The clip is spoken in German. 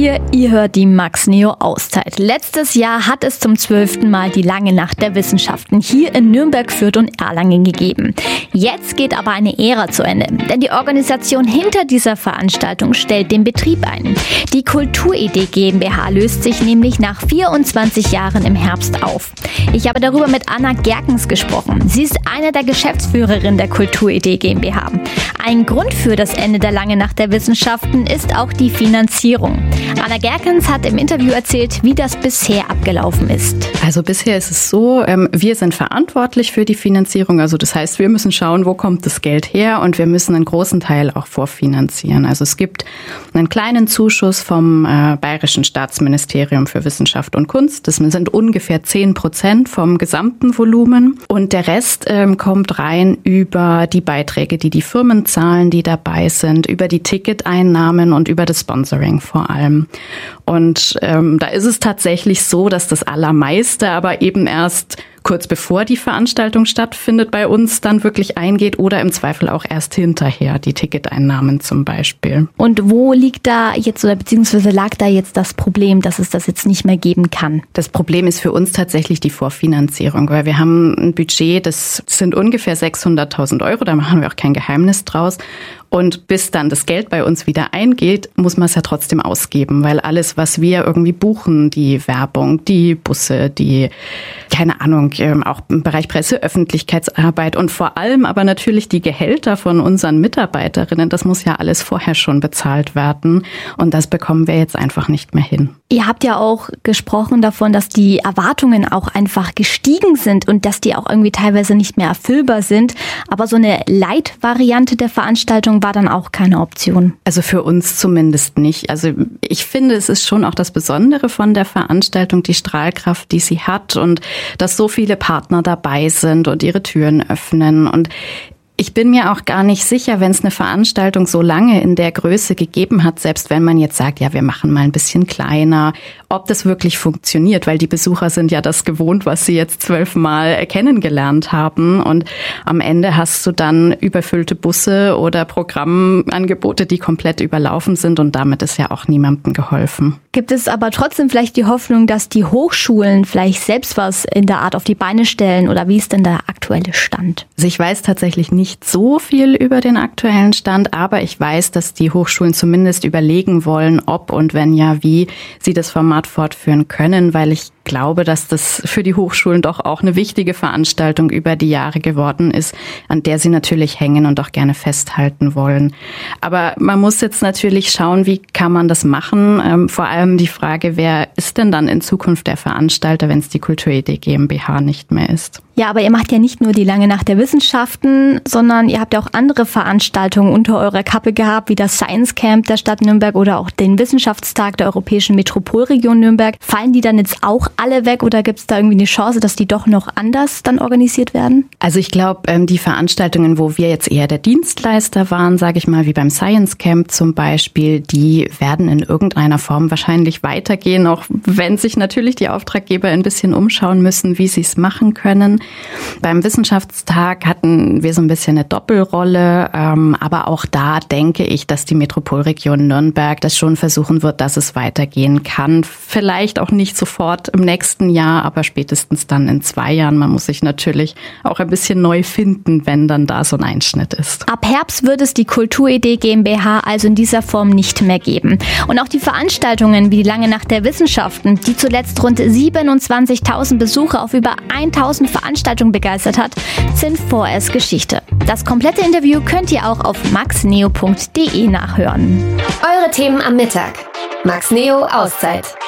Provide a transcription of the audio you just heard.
hier, ihr hört die Max Neo Auszeit. Letztes Jahr hat es zum 12. Mal die lange Nacht der Wissenschaften hier in Nürnberg, Fürth und Erlangen gegeben. Jetzt geht aber eine Ära zu Ende, denn die Organisation hinter dieser Veranstaltung stellt den Betrieb ein. Die Kulturidee GmbH löst sich nämlich nach 24 Jahren im Herbst auf. Ich habe darüber mit Anna Gerkens gesprochen. Sie ist eine der Geschäftsführerinnen der Kulturidee GmbH. Ein Grund für das Ende der langen Nacht der Wissenschaften ist auch die Finanzierung. Anna Gerkens hat im Interview erzählt, wie das bisher abgelaufen ist. Also bisher ist es so, wir sind verantwortlich für die Finanzierung. Also das heißt, wir müssen schauen, wo kommt das Geld her, und wir müssen einen großen Teil auch vorfinanzieren. Also es gibt einen kleinen Zuschuss vom Bayerischen Staatsministerium für Wissenschaft und Kunst. Das sind ungefähr 10% vom gesamten Volumen. Und der Rest kommt rein über die Beiträge, die Firmen zahlen, die dabei sind, über die Ticketeinnahmen und über das Sponsoring vor allem. Und da ist es tatsächlich so, dass das Allermeiste aber eben erst kurz bevor die Veranstaltung stattfindet bei uns dann wirklich eingeht oder im Zweifel auch erst hinterher, die Ticketeinnahmen zum Beispiel. Und wo liegt da jetzt oder beziehungsweise lag da jetzt das Problem, dass es das jetzt nicht mehr geben kann? Das Problem ist für uns tatsächlich die Vorfinanzierung, weil wir haben ein Budget, das sind ungefähr 600.000 €, da machen wir auch kein Geheimnis draus. Und bis dann das Geld bei uns wieder eingeht, muss man es ja trotzdem ausgeben, weil alles, was wir irgendwie buchen, die Werbung, die Busse, die, keine Ahnung, auch im Bereich Presse, Öffentlichkeitsarbeit und vor allem aber natürlich die Gehälter von unseren Mitarbeiterinnen, das muss ja alles vorher schon bezahlt werden. Und das bekommen wir jetzt einfach nicht mehr hin. Ihr habt ja auch gesprochen davon, dass die Erwartungen auch einfach gestiegen sind und dass die auch irgendwie teilweise nicht mehr erfüllbar sind. Aber so eine Light-Variante der Veranstaltung war dann auch keine Option. Also für uns zumindest nicht. Also ich finde, es ist schon auch das Besondere von der Veranstaltung, die Strahlkraft, die sie hat, und dass so viele Partner dabei sind und ihre Türen öffnen. Und ich bin mir auch gar nicht sicher, wenn es eine Veranstaltung so lange in der Größe gegeben hat, selbst wenn man jetzt sagt, ja, wir machen mal ein bisschen kleiner, ob das wirklich funktioniert, weil die Besucher sind ja das gewohnt, was sie jetzt 12 Mal kennengelernt haben. Und am Ende hast du dann überfüllte Busse oder Programmangebote, die komplett überlaufen sind, und damit ist ja auch niemandem geholfen. Gibt es aber trotzdem vielleicht die Hoffnung, dass die Hochschulen vielleicht selbst was in der Art auf die Beine stellen, oder wie ist denn der aktuelle Stand? Also ich weiß tatsächlich nicht so viel über den aktuellen Stand, aber ich weiß, dass die Hochschulen zumindest überlegen wollen, ob und wenn ja, wie sie das Format fortführen können, weil ich glaube, dass das für die Hochschulen doch auch eine wichtige Veranstaltung über die Jahre geworden ist, an der sie natürlich hängen und auch gerne festhalten wollen. Aber man muss jetzt natürlich schauen, wie kann man das machen? Vor allem die Frage, wer ist denn dann in Zukunft der Veranstalter, wenn es die Kulturidee GmbH nicht mehr ist? Ja, aber ihr macht ja nicht nur die lange Nacht der Wissenschaften, sondern ihr habt ja auch andere Veranstaltungen unter eurer Kappe gehabt, wie das Science Camp der Stadt Nürnberg oder auch den Wissenschaftstag der Europäischen Metropolregion Nürnberg. Fallen die dann jetzt auch alle weg, oder gibt es da irgendwie eine Chance, dass die doch noch anders dann organisiert werden? Also ich glaube, die Veranstaltungen, wo wir jetzt eher der Dienstleister waren, sage ich mal, wie beim Science Camp zum Beispiel, die werden in irgendeiner Form wahrscheinlich weitergehen, auch wenn sich natürlich die Auftraggeber ein bisschen umschauen müssen, wie sie es machen können. Beim Wissenschaftstag hatten wir so ein bisschen eine Doppelrolle, aber auch da denke ich, dass die Metropolregion Nürnberg das schon versuchen wird, dass es weitergehen kann. Vielleicht auch nicht sofort im nächsten Jahr, aber spätestens dann in 2 Jahren. Man muss sich natürlich auch ein bisschen neu finden, wenn dann da so ein Einschnitt ist. Ab Herbst wird es die Kulturidee GmbH also in dieser Form nicht mehr geben. Und auch die Veranstaltungen wie die lange Nacht der Wissenschaften, die zuletzt rund 27.000 Besucher auf über 1.000 Veranstaltungen begeistert hat, sind vorerst Geschichte. Das komplette Interview könnt ihr auch auf maxneo.de nachhören. Eure Themen am Mittag. Max Neo Auszeit.